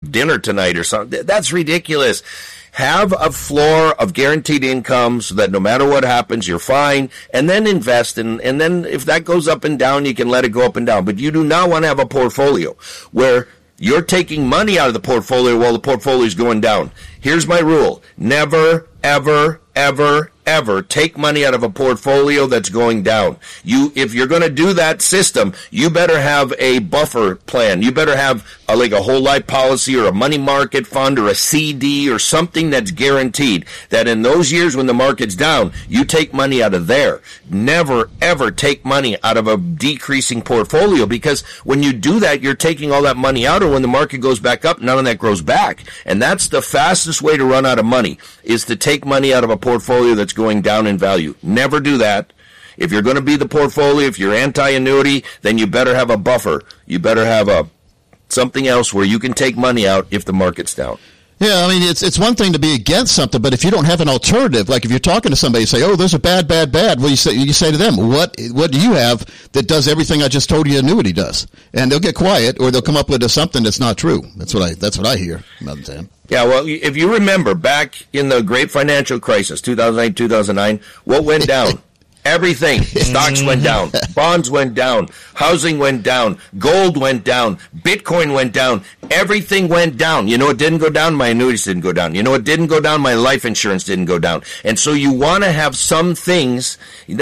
dinner tonight or something. That's ridiculous. Have a floor of guaranteed income so that no matter what happens, you're fine, and then invest. And then if that goes up and down, you can let it go up and down. But you do not want to have a portfolio where you're taking money out of the portfolio while the portfolio is going down. Here's my rule. Never, ever, ever, ever take money out of a portfolio that's going down. If you're going to do that system, you better have a buffer plan. You better have like a whole life policy or a money market fund or a CD or something that's guaranteed that in those years when the market's down, you take money out of there. Never, ever take money out of a decreasing portfolio, because when you do that, you're taking all that money out, or when the market goes back up, none of that grows back. And that's the fastest way to run out of money, is to take money out of a portfolio that's going down in value. Never do that. If you're going to be the portfolio, if you're anti-annuity, then you better have a buffer. You better have something else where you can take money out if the market's down. Yeah, I mean, it's one thing to be against something, but if you don't have an alternative, like if you're talking to somebody and say, oh, there's a bad, well, you say to them, what do you have that does everything I just told you annuity does? And they'll get quiet, or they'll come up with something that's not true. That's what I hear about the time. Yeah, well, if you remember back in the great financial crisis, 2008, 2009, what went down? Everything. Stocks went down. Bonds went down. Housing went down. Gold went down. Bitcoin went down. Everything went down. You know what didn't go down? My annuities didn't go down. You know what didn't go down? My life insurance didn't go down. And so you want to have some things,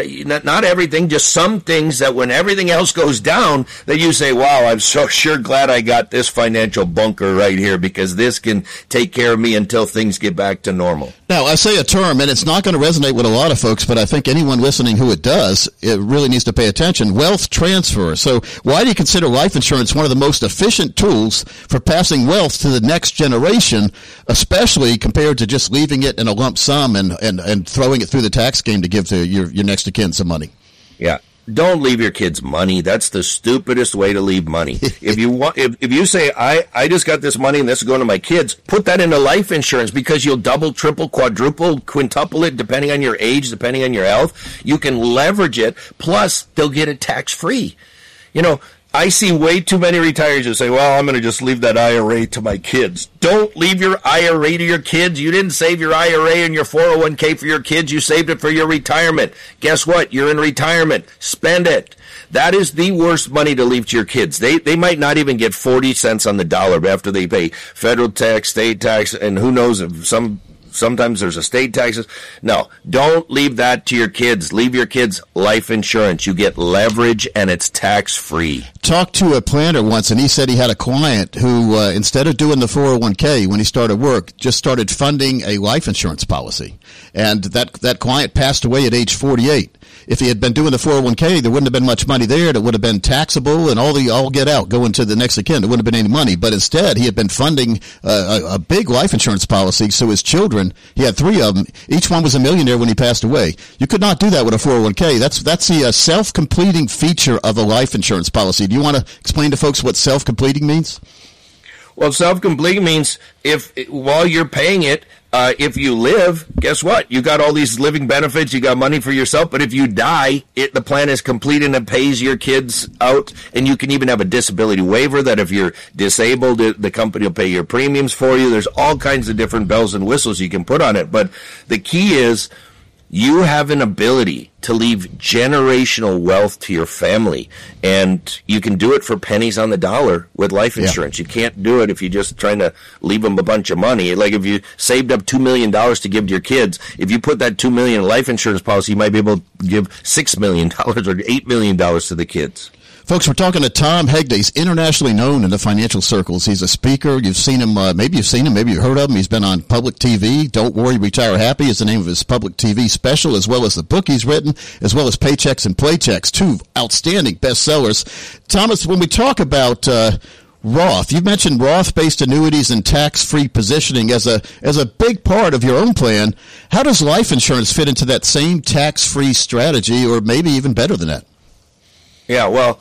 not everything, just some things that when everything else goes down, that you say, wow, I'm so sure glad I got this financial bunker right here, because this can take care of me until things get back to normal. Now, I say a term, and it's not going to resonate with a lot of folks, but I think anyone listening who it does, it really needs to pay attention. Wealth transfer. So why do you consider life insurance one of the most efficient tools for passing wealth to the next generation, especially compared to just leaving it in a lump sum and throwing it through the tax scheme to give to your next of kin some money? Yeah. Don't leave your kids money. That's the stupidest way to leave money. If you say, I just got this money and this is going to my kids, put that into life insurance, because you'll double, triple, quadruple, quintuple it depending on your age, depending on your health. You can leverage it. Plus, they'll get it tax-free. You know, I see way too many retirees who say, well, I'm going to just leave that IRA to my kids. Don't leave your IRA to your kids. You didn't save your IRA and your 401k for your kids. You saved it for your retirement. Guess what? You're in retirement. Spend it. That is the worst money to leave to your kids. They might not even get 40 cents on the dollar after they pay federal tax, state tax, and who knows if sometimes there's a state taxes. No, don't leave that to your kids. Leave your kids life insurance. You get leverage, and it's tax-free. Talked to a planner once, and he said he had a client who, instead of doing the 401k when he started work, just started funding a life insurance policy. And that client passed away at age 48. If he had been doing the 401k, there wouldn't have been much money there. It would have been taxable and all get out, going to the next of kin. There wouldn't have been any money. But instead, he had been funding a big life insurance policy. So his children, he had 3 of them. Each one was a millionaire when he passed away. You could not do that with a 401k. That's the self-completing feature of a life insurance policy. Do you want to explain to folks what self-completing means? Well, self-completing means while you're paying it, if you live, guess what? You got all these living benefits. You got money for yourself. But if you die, the plan is complete and it pays your kids out. And you can even have a disability waiver that if you're disabled, the company will pay your premiums for you. There's all kinds of different bells and whistles you can put on it. But the key is you have an ability to leave generational wealth to your family, and you can do it for pennies on the dollar with life insurance. Yeah. You can't do it if you're just trying to leave them a bunch of money. Like if you saved up $2 million to give to your kids, if you put that $2 million in life insurance policy, you might be able to give $6 million or $8 million to the kids. Folks, we're talking to Tom Hegde. He's internationally known in the financial circles. He's a speaker. You've seen him, maybe you've seen him, maybe you've heard of him. He's been on public TV. Don't Worry, Retire Happy is the name of his public TV special, as well as the book he's written, as well as Paychecks and Playchecks, 2 outstanding bestsellers. Thomas, when we talk about Roth, you mentioned Roth-based annuities and tax-free positioning as a big part of your own plan. How does life insurance fit into that same tax-free strategy, or maybe even better than that? Yeah, well,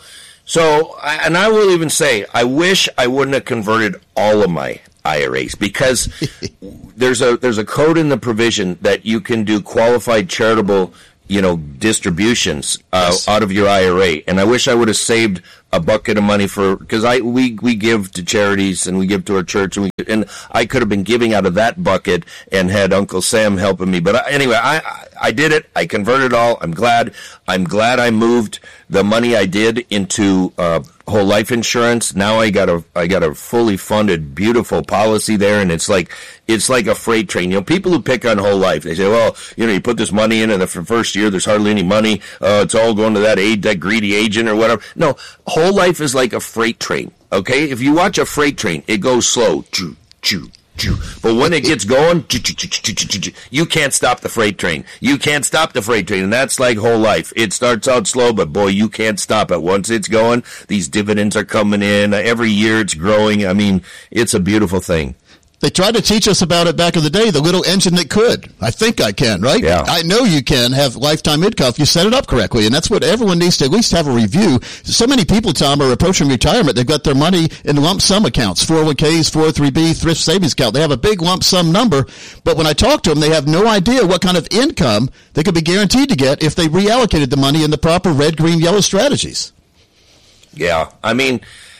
and I will even say, I wish I wouldn't have converted all of my IRAs, because there's a code in the provision that you can do qualified charitable, distributions out of your IRA. And I wish I would have saved a bucket of money because we give to charities and we give to our church, and I could have been giving out of that bucket and had Uncle Sam helping me. But anyway, I did it. I converted all. I'm glad I moved the money I did into whole life insurance. Now I got a fully funded, beautiful policy there, and it's like a freight train. People who pick on whole life, they say, well, you put this money in, and the first year there's hardly any money. It's all going to that greedy agent or whatever. No, whole life is like a freight train. Okay, if you watch a freight train, it goes slow, choo choo. But when it gets going, you can't stop the freight train. You can't stop the freight train, and that's like whole life. It starts out slow, but boy, you can't stop it. Once it's going, these dividends are coming in. Every year it's growing. I mean, it's a beautiful thing. They tried to teach us about it back in the day, the little engine that could. I think I can, right? Yeah. I know you can have lifetime income if you set it up correctly, and that's what everyone needs to at least have a review. So many people, Tom, are approaching retirement. They've got their money in lump sum accounts, 401ks, 403b, thrift savings account. They have a big lump sum number, but when I talk to them, they have no idea what kind of income they could be guaranteed to get if they reallocated the money in the proper red, green, yellow strategies. Yeah, I mean,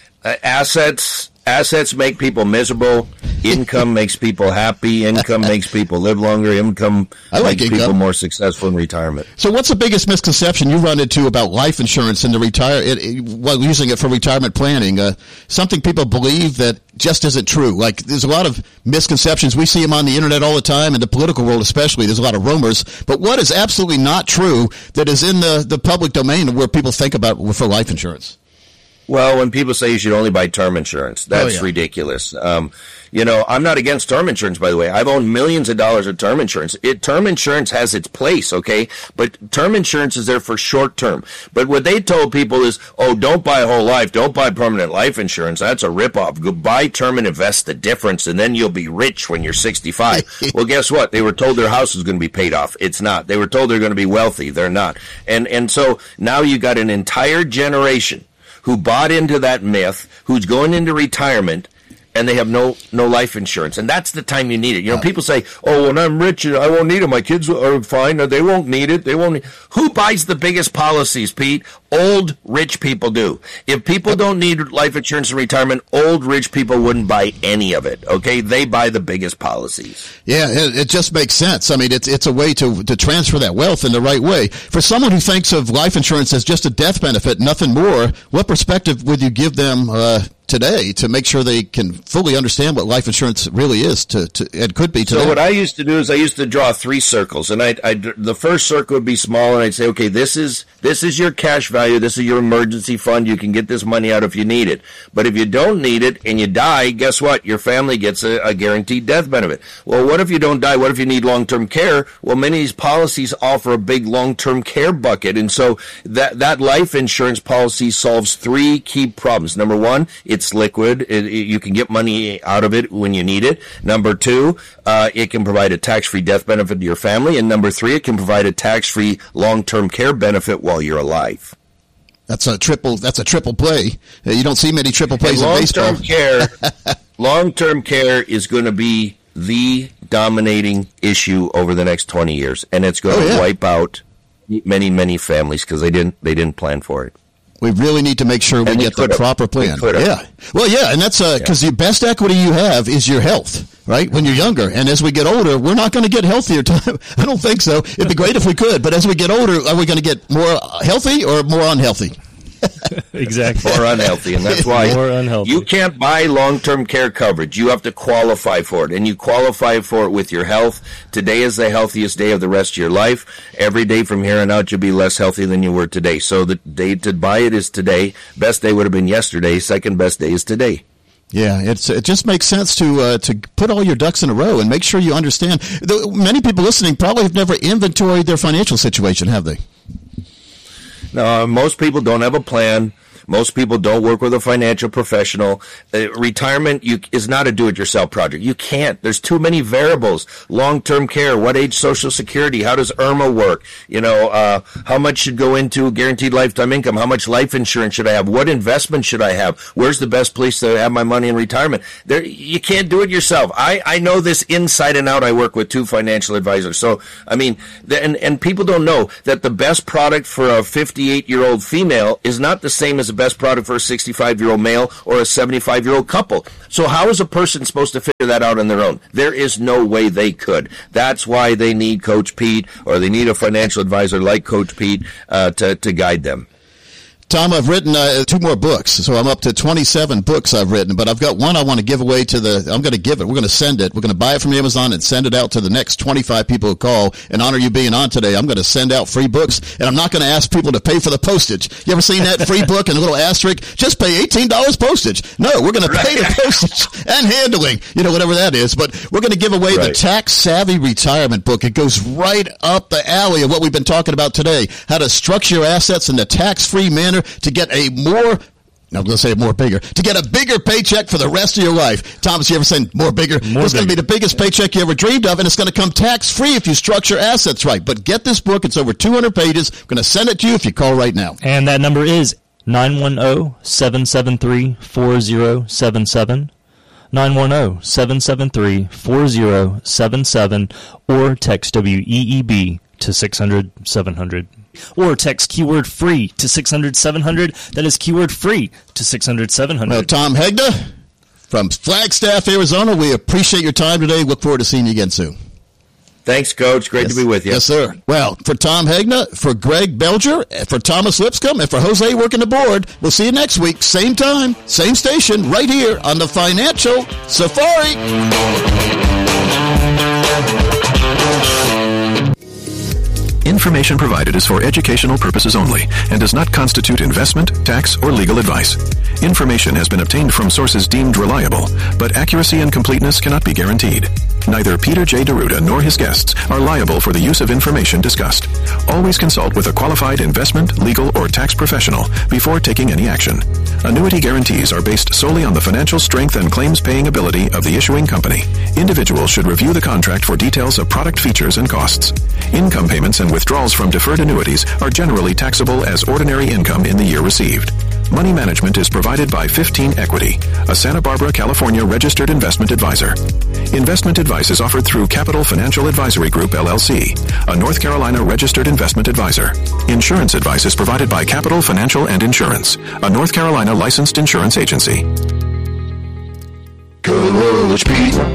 Assets make people miserable. Income makes people happy. Income makes people live longer. Income makes people more successful in retirement. So what's the biggest misconception you run into about life insurance and using it for retirement planning? Something people believe that just isn't true. Like, there's a lot of misconceptions. We see them on the internet all the time, in the political world especially. There's a lot of rumors. But what is absolutely not true that is in the public domain where people think about for life insurance? Well, when people say you should only buy term insurance, that's ridiculous. I'm not against term insurance, by the way. I've owned millions of dollars of term insurance. Term insurance has its place, okay? But term insurance is there for short term. But what they told people is, don't buy whole life, don't buy permanent life insurance. That's a ripoff. Go buy term and invest the difference, and then you'll be rich when you're 65. Well, guess what? They were told their house was going to be paid off. It's not. They were told they're going to be wealthy. They're not. And so now you got an entire generation who bought into that myth, who's going into retirement, and they have no life insurance. And that's the time you need it. People say, when I'm rich, I won't need it. My kids are fine. They won't need it. Who buys the biggest policies, Pete? Old, rich people do. If people don't need life insurance in retirement, old, rich people wouldn't buy any of it, okay? They buy the biggest policies. Yeah, it just makes sense. I mean, it's a way to transfer that wealth in the right way. For someone who thinks of life insurance as just a death benefit, nothing more, what perspective would you give them today to make sure they can fully understand what life insurance really is and could be today? So what I used to do is I used to draw 3 circles, and the first circle would be small, and I'd say, okay, this is your cash value. This is your emergency fund. You can get this money out if you need it. But if you don't need it and you die, guess what? Your family gets a guaranteed death benefit. Well, what if you don't die? What if you need long-term care? Well, many of these policies offer a big long-term care bucket. And so that life insurance policy solves 3 key problems. Number 1, it's liquid. You can get money out of it when you need it. Number 2, it can provide a tax-free death benefit to your family. And number 3, it can provide a tax-free long-term care benefit while you're alive. That's a triple play. You don't see many triple plays in baseball. Long-term care is going to be the dominating issue over the next 20 years, and it's going to wipe out many, many families because they didn't plan for it. We really need to make sure we get the proper plan. Yeah. Well, yeah, and that's because the best equity you have is your health, right? When you're younger. And as we get older, we're not going to get healthier. I don't think so. It'd be great if we could. But as we get older, are we going to get more healthy or more unhealthy? Exactly. More unhealthy, and that's why you can't buy long-term care coverage. You have to qualify for it, and you qualify for it with your health. Today is the healthiest day of the rest of your life. Every day from here on out, you'll be less healthy than you were today. So the day to buy it is today. Best day would have been yesterday. Second best day is today. Yeah, it just makes sense to put all your ducks in a row and make sure you understand. Many people listening probably have never inventoried their financial situation, have they? No, most people don't have a plan. Most people don't work with a financial professional. Retirement is not a do-it-yourself project. You can't. There's too many variables. Long-term care, what age Social Security, how does IRMA work? How much should go into guaranteed lifetime income? How much life insurance should I have? What investment should I have? Where's the best place to have my money in retirement? You can't do it yourself. I know this inside and out. I work with 2 financial advisors. So, I mean, and people don't know that the best product for a 58-year-old female is not the same as the best product for a 65-year-old male or a 75-year-old couple. So how is a person supposed to figure that out on their own? There is no way they could. That's why they need Coach Pete, or they need a financial advisor like Coach Pete to guide them. Tom, I've written 2 more books, so I'm up to 27 books I've written, but I've got one I want to give away I'm going to give it. We're going to send it. We're going to buy it from Amazon and send it out to the next 25 people who call. In honor of you being on today, I'm going to send out free books, and I'm not going to ask people to pay for the postage. You ever seen that free book and a little asterisk? Just pay $18 postage. No, we're going to pay the postage and handling, whatever that is. But we're going to give away the Tax Savvy Retirement book. It goes right up the alley of what we've been talking about today, how to structure your assets in a tax-free manner to get to get a bigger paycheck for the rest of your life. Thomas, you ever said more bigger? It's going to be the biggest paycheck you ever dreamed of, and it's going to come tax-free if you structure assets right. But get this book. It's over 200 pages. I'm going to send it to you if you call right now. And that number is 910-773-4077. 910-773-4077, or text WEEB to 600-700. Or text keyword free to 600-700. That is keyword free to 600-700. Well, Tom Hegna from Flagstaff, Arizona, we appreciate your time today. Look forward to seeing you again soon. Thanks, Coach. Great to be with you. Yes, sir. Well, for Tom Hegna, for Greg Belger, for Thomas Lipscomb, and for Jose working the board, we'll see you next week. Same time, same station, right here on the Financial Safari. Information provided is for educational purposes only and does not constitute investment, tax, or legal advice. Information has been obtained from sources deemed reliable, but accuracy and completeness cannot be guaranteed. Neither Peter J. D'Arruda nor his guests are liable for the use of information discussed. Always consult with a qualified investment, legal, or tax professional before taking any action. Annuity guarantees are based solely on the financial strength and claims-paying ability of the issuing company. Individuals should review the contract for details of product features and costs. Income payments and withdrawals from deferred annuities are generally taxable as ordinary income in the year received. Money management is provided by 15 Equity, a Santa Barbara, California registered investment advisor. Investment advice is offered through Capital Financial Advisory Group, LLC, a North Carolina registered investment advisor. Insurance advice is provided by Capital Financial and Insurance, a North Carolina licensed insurance agency. Coach Pete.